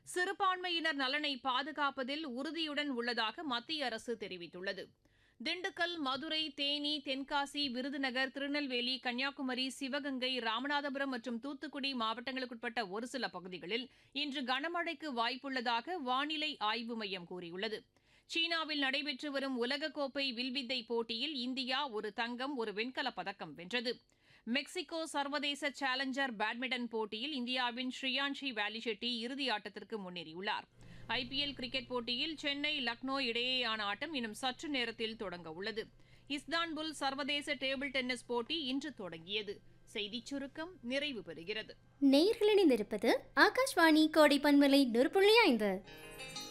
சிறுபான்மையினர் நலனை பாதுகாப்பதில் உறுதியுடன் உள்ளதாக மத்திய அரசு தெரிவித்துள்ளது. திண்டுக்கல், மதுரை, தேனி, தென்காசி, விருதுநகர், திருநெல்வேலி, கன்னியாகுமரி, சிவகங்கை, ராமநாதபுரம் மற்றும் தூத்துக்குடி மாவட்டங்களுக்குட்பட்ட ஒரு சில பகுதிகளில் இன்று கனமழைக்கு வாய்ப்புள்ளதாக வானிலை ஆய்வு மையம் கூறியுள்ளது. சீனாவில் நடைபெற்று வரும் உலகக்கோப்பை வில்வித்தை போட்டியில் இந்தியா ஒரு தங்கம், ஒரு வெண்கலப் பதக்கம் வென்றது. மெக்சிகோ சர்வதேச சேலஞ்சர் பேட்மிண்டன் போட்டியில் இந்தியாவின் ஸ்ரீயான்ஷி வேலிஷெட்டி இறுதியாட்டத்திற்கு முன்னேறியுள்ளார். ஐபிஎல் கிரிக்கெட் போட்டியில் சென்னை, லக்னோ இடையேயான ஆட்டம் இன்னும் சற்று நேரத்தில் தொடங்க உள்ளது. இஸ்தான்புல் சர்வதேச டேபிள் டென்னிஸ் போட்டி இன்று தொடங்கியது. செய்திச் சுருக்கம் நிறைவு பெறுகிறது. நேயர்கள் இணைந்திருப்பது ஆகாஷ்வாணி கோடை பண்பலை 100.5.